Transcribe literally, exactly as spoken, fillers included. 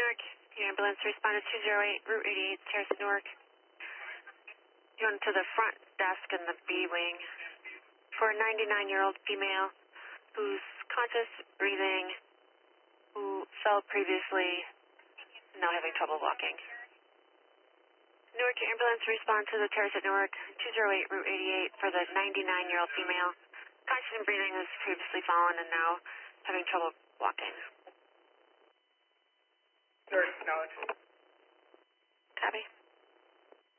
Newark. Your ambulance responded two zero eight, Route eighty-eight, Terrace at Newark. Going to the front desk in the B wing for a ninety-nine-year-old female who's conscious, breathing, who fell previously, now having trouble walking. Newark, your ambulance respond to the Terrace at Newark, two zero eight, Route eighty-eight, for the ninety-nine-year-old female, conscious and breathing, who's previously fallen and now having trouble walking. Newark, acknowledge. Copy.